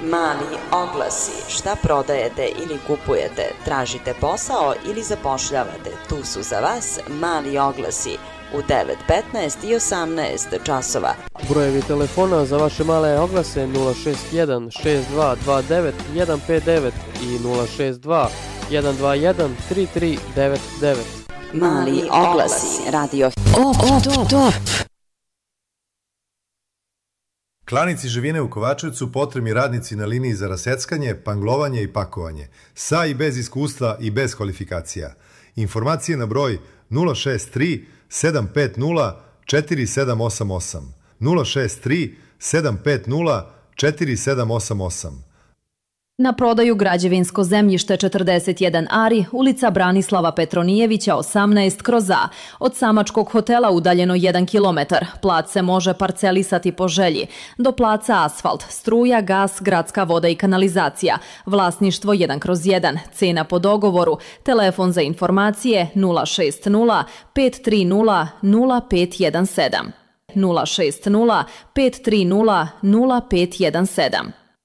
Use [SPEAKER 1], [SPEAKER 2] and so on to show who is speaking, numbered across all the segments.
[SPEAKER 1] Mali oglasi. Šta prodajete ili kupujete? Tražite posao ili zapošljavate? Tu su za vas mali oglasi u 9, 15 i 18 časova.
[SPEAKER 2] Brojevi telefona za vaše male oglase 061 6229 159 i 062 121 3399.
[SPEAKER 1] Mali oglasi. Radio
[SPEAKER 3] Top.
[SPEAKER 4] Klanici živine u Kovačevcu potrebni radnici na liniji za raseckanje, panglovanje i pakovanje. Sa i bez iskustva i bez kvalifikacija. Informacije na broj 063 750 4788. 063 750 4788.
[SPEAKER 5] Na prodaju građevinsko zemljište 41 ari, ulica Branislava Petronijevića 18/A, od Samačkog hotela udaljeno 1 km. Plac se može parcelisati po želji. Do placa asfalt, struja, gas, gradska voda i kanalizacija. Vlasništvo 1/1, cena po dogovoru. Telefon za informacije 060 530 0517. 060 530 0517.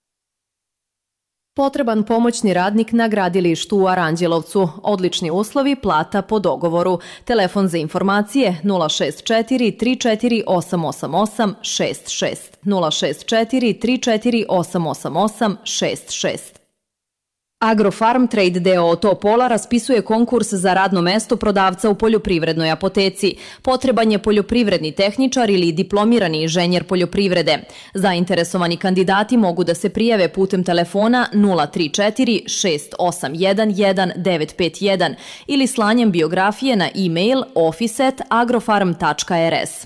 [SPEAKER 5] Potreban pomoćni radnik na gradilištu u Aranđelovcu. Odlični uslovi, plata po dogovoru. Telefon za informacije 064 34 888 66. 064 34 888 66. Agrofarm Trade d.o.o. Topola raspisuje konkurs za radno mesto prodavca u poljoprivrednoj apoteci. Potreban je poljoprivredni tehničar ili diplomirani inženjer poljoprivrede. Zainteresovani kandidati mogu da se prijave putem telefona 034 6811 951 ili slanjem biografije na e-mail office@agrofarm.rs.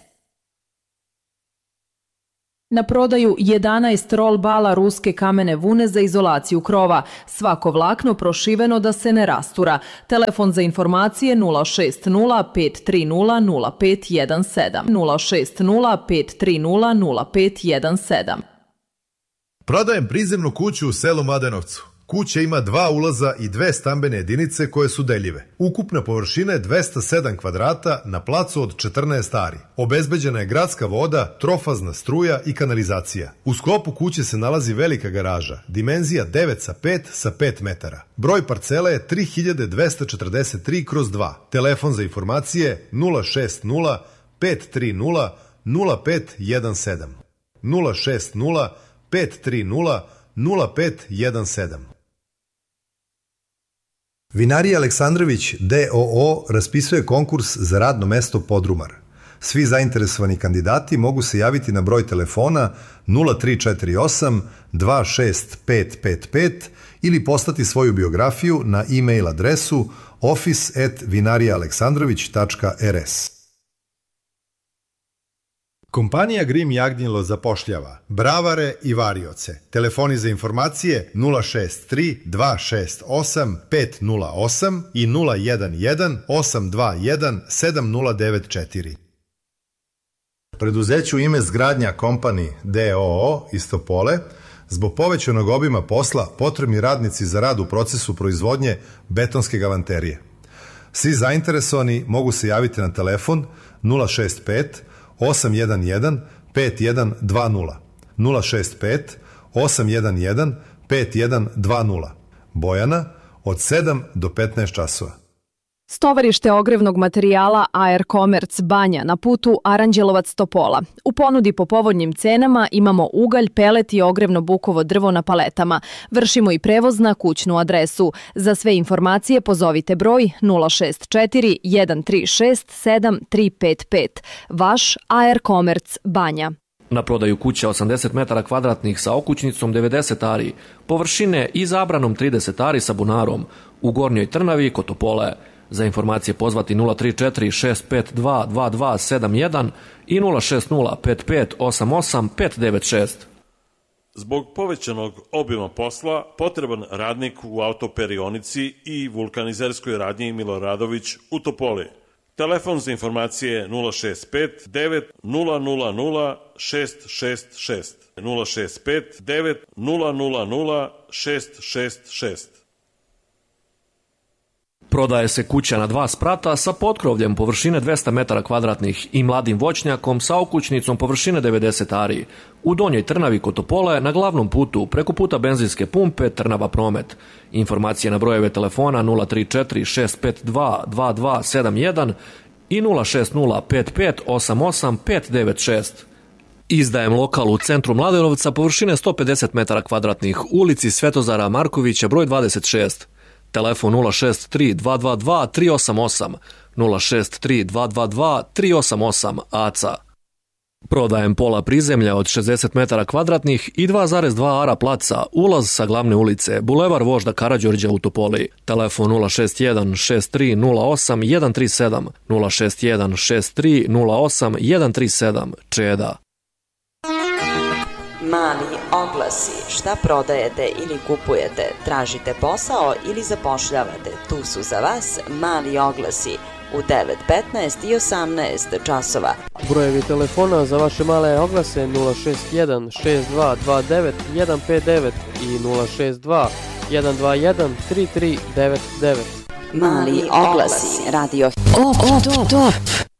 [SPEAKER 5] Na prodaju 11 rol bala ruske kamene vune za izolaciju krova. Svako vlakno prošiveno da se ne rastura. Telefon za informacije 060 530 0517. 060 530 0517.
[SPEAKER 4] Prodajem prizemnu kuću u selu Mladenovcu. Kuća ima 2 ulaza i 2 stambene jedinice koje su deljive. Ukupna površina je 207 kvadrata na placu od 14 ari. Obezbeđena je gradska voda, trofazna struja i kanalizacija. U sklopu kuće se nalazi velika garaža, dimenzija 9x5 sa 5 metara. Broj parcela je 3243/2. Telefon za informacije 060 530 0517. 060 530 0517. Vinarija Aleksandrović d.o.o. raspisuje konkurs za radno mesto podrumar. Svi zainteresovani kandidati mogu se javiti na broj telefona 0348 26555 ili poslati svoju biografiju na e-mail adresu office@vinarijaaleksandrović.rs. Kompanija Grim Jagnjilo zapošljava bravare i varioce. Telefoni za informacije 063 268 508 i 011 821 7094. Preduzeću ime Zgradnja Company d.o.o. iz Topole zbog povećanog obima posla potrebni radnici za rad u procesu proizvodnje betonske galanterije. Svi zainteresovani mogu se javiti na telefon 065 811 5120. 065 811 5120. Bojana od 7 do 15 časova.
[SPEAKER 5] Stovarište ogrevnog materijala AR Commerce Banja na putu Aranđelovac-Topola. U ponudi po povoljnim cenama imamo ugalj, pelet i ogrevno bukovo drvo na paletama. Vršimo i prevoz na kućnu adresu. Za sve informacije pozovite broj 064 136 7355. Vaš AR Commerce Banja.
[SPEAKER 6] Na prodaju kuća 80 metara kvadratnih sa okućnicom 90 ari, površine i zabranom 30 ari sa bunarom u Gornjoj Trnavi kod Topole. Za informacije pozvati 034 652 2271 i 060 5588 596.
[SPEAKER 7] Zbog povećanog obima posla, potreban radnik u autoperionici i vulkanizerskoj radnji Miloradović u Topoli. Telefon za informacije 065 9 000 666. 065 9 000 666.
[SPEAKER 6] Prodaje se kuća na 2 sprata sa potkrovljem površine 200 metara kvadratnih i mladim voćnjakom sa okućnicom površine 90 ari u Donjoj Trnavi kod Topole na glavnom putu preko puta benzinske pumpe Trnava Promet. Informacije na brojeve telefona 034 652 2271 i 060 55 88 596. Izdajem lokal u centru Mladenovca površine 150 metara kvadratnih, ulici Svetozara Markovića broj 26. Telefon 063 222 388, 063 222 388 ACA. Prodajem pola prizemlja od 60 metara kvadratnih i 2,2 ara placa, ulaz sa glavne ulice, Bulevar Vožda Karađorđa u Topoli. Telefon 061 63 08 137, 061 63 08 137, Čeda.
[SPEAKER 1] Mali oglasi. Šta prodajete ili kupujete? Tražite posao ili zapošljavate? Tu su za vas mali oglasi u 9, 15 i 18 časova.
[SPEAKER 2] Brojevi telefona za vaše male oglase 061 6229 159 i 062 121 3399.
[SPEAKER 1] Mali oglasi. Radio
[SPEAKER 3] Top.